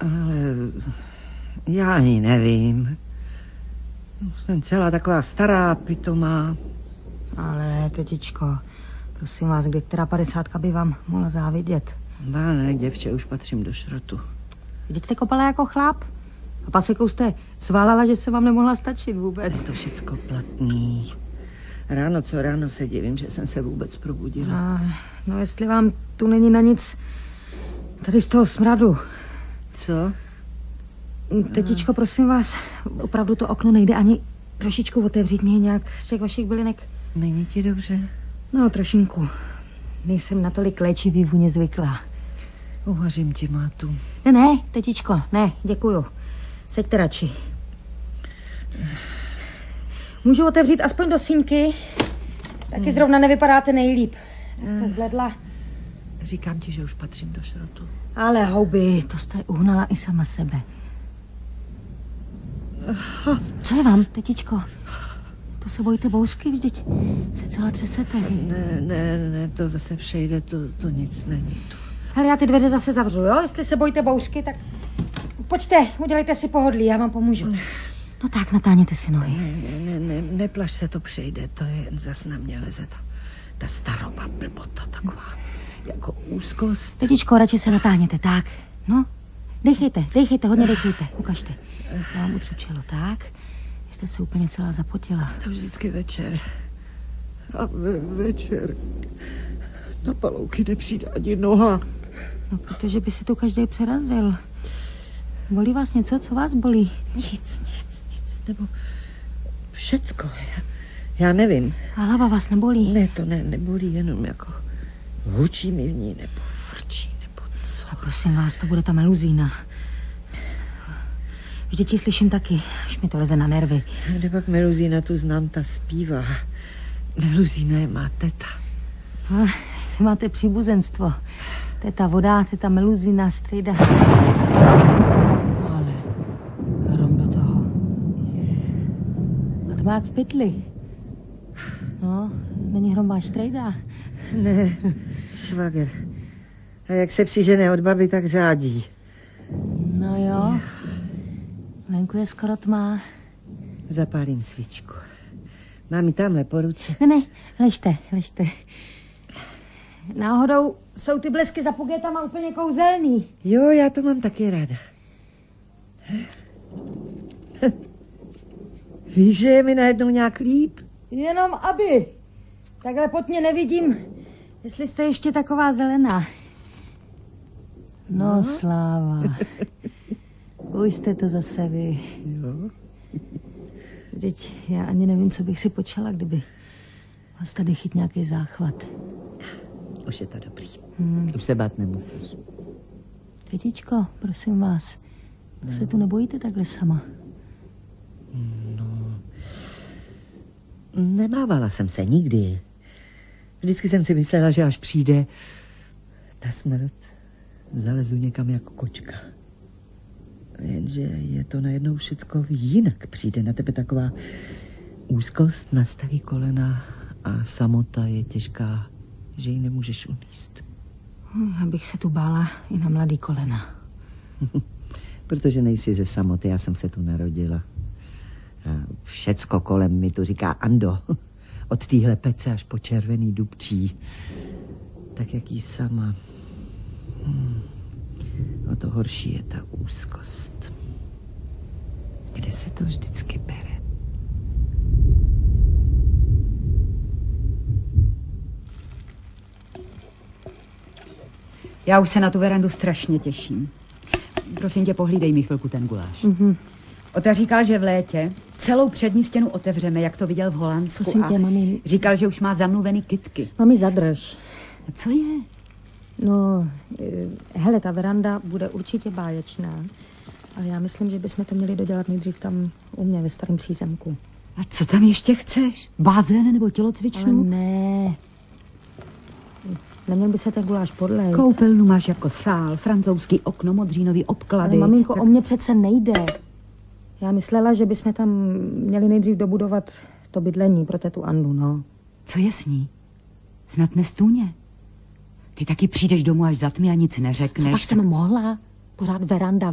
Ale já ani nevím. Jsem celá taková stará, pitomá. Ale, tetičko, prosím vás, kdy která 50 by vám mohla závidět? Ne, děvče, už patřím do šrotu. Vždyť jste kopala jako chlap. A pasekou jste sválala, že se vám nemohla stačit vůbec. Je to všecko platný. Ráno co ráno se divím, že jsem se vůbec probudila. No, jestli vám tu není na nic tady z toho smradu. Co? Tetičko, prosím vás, opravdu to okno nejde ani trošičku otevřít mě nějak z těch vašich bylinek. Není ti dobře? No, trošinku. Nejsem natolik léčivý vůně zvyklá. Uvařím ti, mátu. Ne, tetičko, ne, děkuju. Seďte radši. Můžu otevřít aspoň do síňky? Taky zrovna nevypadáte nejlíp. Tak jste zbledla. Říkám ti, že už patřím do šrotu. Ale houby, to jste uhnala i sama sebe. Co je vám, tetičko? To se bojíte bouřky, vždyť se celá třesete. Ne, to zase přejde, to nic není. Hele, já ty dveře zase zavřu, jo? Jestli se bojíte bouřky, tak pojďte, udělejte si pohodlí, já vám pomůžu. No tak, natáhněte si nohy. Neplaš se, to přejde, to je jen zas na mě leze ta staroba blbota taková, jako úzkost. Tetičko, radši se natáhněte, tak, no. Dejchejte, hodně dejchejte, ukažte. Já vám utřu čelo, tak. Jste se úplně celá zapotila. To vždycky večer. A večer na palouky nepřijde ani noha. No, protože by se tu každý přerazil. Bolí vás něco? Co vás bolí? Nic, nebo všecko. Já nevím. A hlava vás nebolí? Ne, to nebolí, jenom jako hučí mi v ní, nebo frčí, nebo co. A prosím vás, to bude ta meluzína. Vždyť ji slyším taky, až mi to leze na nervy. Kde pak meluzína, tu znám, ta zpívá. Meluzína je má teta. Vy máte příbuzenstvo. Teta voda, teta meluzína, strejda. Ale hrom do toho. A to má jak v pytli. No, není hrom váš strejda. Ne, švager. A jak se přižene od baby, tak řádí. No jo. Venku je skoro tma. Zapálím svíčku. Mám ji tamhle po ruce. Ne, ležte. Náhodou jsou ty blesky za pugetama úplně kouzelný. Jo, já to mám taky ráda. Víš, že je mi najednou nějak líp? Jenom aby. Takhle pod mě nevidím, jestli jste ještě taková zelená. No, sláva. Už jste to zase vy. Jo. Vždyť já ani nevím, co bych si počala, kdyby vás tady chyt nějaký záchvat. Už je to dobrý. Už se bát nemusíš. Tetičko, prosím vás, se tu nebojíte takhle sama? No, nebávala jsem se nikdy. Vždycky jsem si myslela, že až přijde ta smrt, zalezu někam jako kočka. Jenže je to najednou všecko jinak. Přijde na tebe taková úzkost na starý kolena a samota je těžká, že ji nemůžeš uníst. Abych se tu bála i na mladý kolena. Protože nejsi ze samoty, já jsem se tu narodila. A všecko kolem mi tu říká Ando. Od téhle pece až po červený dubčí. Tak jak jí sama. O to horší je ta úzkost. Kde se to vždycky bere? Já už se na tu verandu strašně těším. Prosím tě, pohlídej mi chvilku ten guláš. Ota říkal, že v létě celou přední stěnu otevřeme, jak to viděl v Holandsku. Prosím tě, mami. Říkal, že už má zamluvený kytky. Mami, zadrž. A co je? No, hele, ta veranda bude určitě báječná. Ale já myslím, že bychom to měli dodělat nejdřív tam u mě ve starém přízemku. A co tam ještě chceš? Bazén nebo tělocvičnu? Ale ne. Neměl by se ten guláš podlejt. Koupelnu máš jako sál, francouzský okno, modřínový obklady. Ale maminko, o mě přece nejde. Já myslela, že bychom tam měli nejdřív dobudovat to bydlení pro tetu Andu, no. Co je s ní? Snad nestůně. Ty taky přijdeš domů až za tmy a nic neřekneš. Co pak jsem mohla? Pořád veranda.